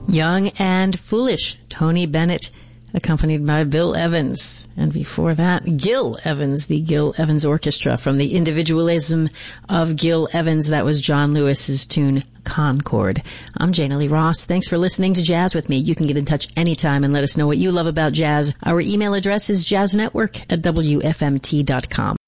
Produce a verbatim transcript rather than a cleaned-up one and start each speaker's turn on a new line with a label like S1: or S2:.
S1: Young and Foolish, Tony Bennett, accompanied by Bill Evans. And before that, Gil Evans, the Gil Evans Orchestra from the Individualism of Gil Evans. That was John Lewis's tune, Concord. I'm Jana Lee Ross. Thanks for listening to Jazz with me. You can get in touch anytime and let us know what you love about jazz. Our email address is jazznetwork at W F M T dot com.